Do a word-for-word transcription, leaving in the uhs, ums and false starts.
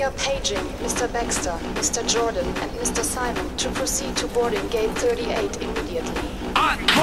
We are paging Mister Baxter, Mister Jordan and Mister Simon to proceed to boarding gate thirty-eight immediately.